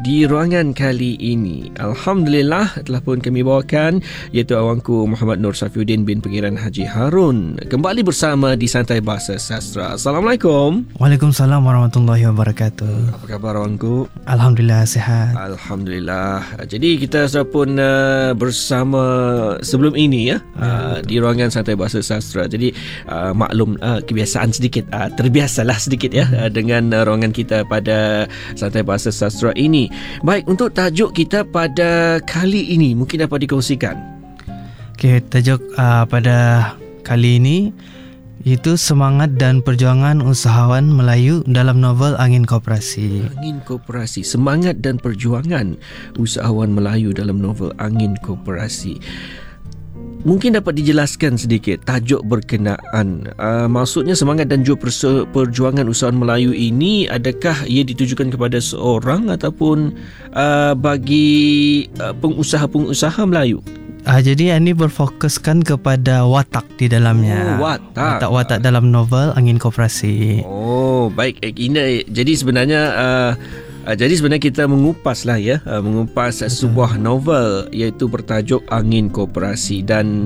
di ruangan kali ini, alhamdulillah telah pun kami bawakan iaitu awangku Muhammad Nur Safiuddin bin Pengiran Haji Harun kembali bersama di Santai Bahasa Sastra. Assalamualaikum. Waalaikumsalam warahmatullahi wabarakatuh. Apa khabar awangku? Alhamdulillah sihat. Alhamdulillah. Jadi kita sudah pun bersama sebelum ini di ruangan Santai Bahasa Sastra. Jadi maklum kebiasaan sedikit, terbiasalah sedikit dengan ruangan kita pada Santai Bahasa Sastra ini. Baik, untuk tajuk kita pada kali ini mungkin dapat dikongsikan. Okey, tajuk pada kali ini itu semangat dan perjuangan usahawan Melayu dalam novel Angin Koperasi. Angin Koperasi, semangat dan perjuangan usahawan Melayu dalam novel Angin Koperasi. Mungkin dapat dijelaskan sedikit tajuk berkenaan. Maksudnya semangat dan juga perjuangan usahawan Melayu ini, adakah ia ditujukan kepada seorang ataupun bagi pengusaha-pengusaha Melayu? Jadi ini berfokuskan kepada watak di dalamnya. Watak dalam novel Angin Koperasi. Oh, baik. Ini jadi sebenarnya kita mengupas sebuah novel iaitu bertajuk Angin Koperasi dan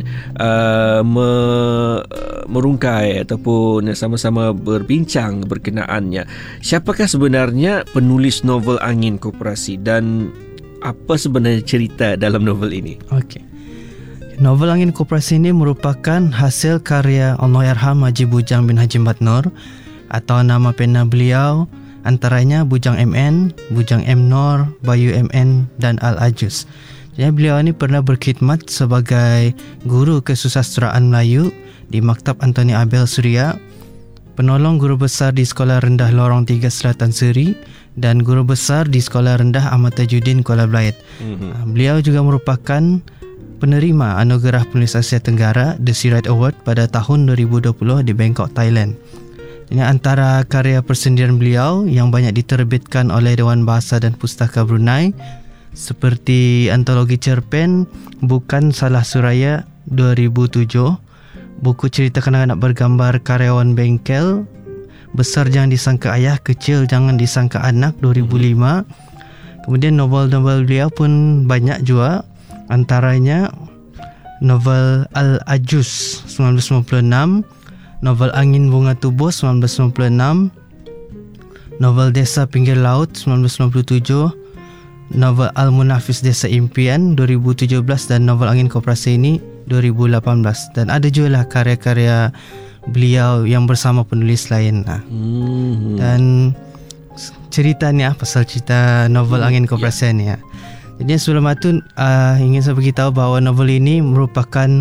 merungkai ataupun sama-sama berbincang berkenaannya. Siapakah sebenarnya penulis novel Angin Koperasi dan apa sebenarnya cerita dalam novel ini? Okey. Novel Angin Koperasi ini merupakan hasil karya Allahyarham Haji Bujang bin Haji Matnur atau nama pena beliau antaranya Bujang MN, Bujang M Nor, Bayu MN dan Al-Ajuz. Jadi beliau ini pernah berkhidmat sebagai guru kesusastraan Melayu di Maktab Antoni Abel Suria, penolong guru besar di Sekolah Rendah Lorong 3 Selatan Seri dan guru besar di Sekolah Rendah Ahmad Tajuddin Kuala Belait. Beliau juga merupakan penerima Anugerah Penulis Asia Tenggara The Sirait Award pada tahun 2020 di Bangkok, Thailand. Ini antara karya persendirian beliau yang banyak diterbitkan oleh Dewan Bahasa dan Pustaka Brunei seperti antologi cerpen Bukan Salah Suraya 2007, buku cerita kanak-kanak bergambar Karyawan Bengkel, Besar Jangan Disangka Ayah, Kecil Jangan Disangka Anak 2005. Kemudian novel-novel beliau pun banyak juga, antaranya novel Al-Ajuz 1996, novel Angin Bunga Tubuh 1996, novel Desa Pinggir Laut 1997, novel Al-Munafis Desa Impian 2017 dan novel Angin Koperasi ini 2018. Dan ada juga lah karya-karya beliau yang bersama penulis lain. Dan ceritanya, pasal cerita novel Angin Koperasi ni. Jadi sebelum itu ingin saya beritahu bahawa novel ini merupakan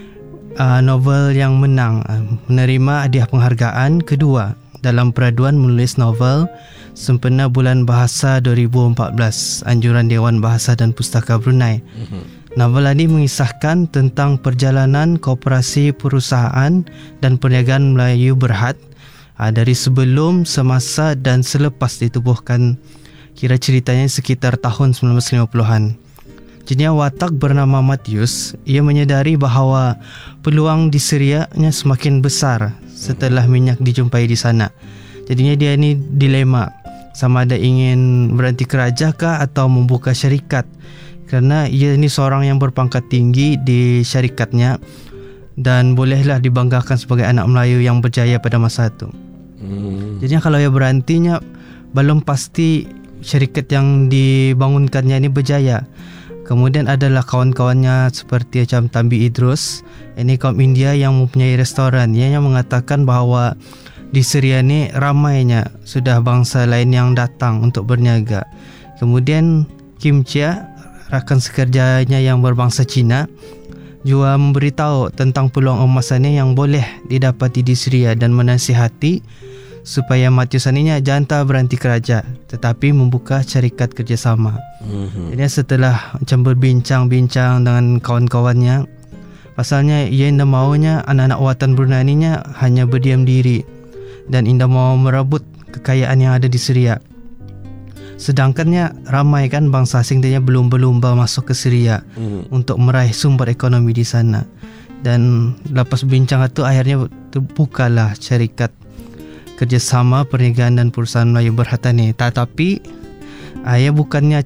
novel yang menerima hadiah penghargaan kedua dalam peraduan menulis novel sempena Bulan Bahasa 2014 anjuran Dewan Bahasa dan Pustaka Brunei. Novel ini mengisahkan tentang perjalanan koperasi perusahaan dan perniagaan Melayu Berhad dari sebelum, semasa dan selepas ditubuhkan. Kira ceritanya sekitar tahun 1950-an. Jenis watak bernama Matius, ia menyedari bahawa peluang di Syria-nya semakin besar setelah minyak dijumpai di sana. Jadinya dia ni dilema sama ada ingin berhenti kerajah kah atau membuka syarikat, kerana ia ni seorang yang berpangkat tinggi di syarikatnya dan bolehlah dibanggakan sebagai anak Melayu yang berjaya pada masa itu. Jadinya kalau ia berhentinya, belum pasti syarikat yang dibangunkannya ini berjaya. Kemudian adalah kawan-kawannya seperti macam Tambi Idrus, ini kaum India yang mempunyai restoran. Ia yang mengatakan bahawa di Syria ni ramainya sudah bangsa lain yang datang untuk berniaga. Kemudian Kim Chia, rakan sekerjanya yang berbangsa Cina, juga memberitahu tentang peluang emasannya yang boleh didapati di Syria dan menasihati supaya Matius aninya jangan berhenti kerja tetapi membuka syarikat kerjasama. Jadi setelah macam berbincang-bincang dengan kawan-kawannya, pasalnya ia tidak maunya anak-anak watan Brunei ininya hanya berdiam diri dan tidak mau merebut kekayaan yang ada di Syria. Sedangkannya ramai kan bangsa asing dia belum berlumba masuk ke Syria untuk meraih sumber ekonomi di sana. Dan lepas bincang itu akhirnya terbukalah syarikat kerjasama perniagaan dan perusahaan Melayu Berhad ni. Tetapi ia bukannya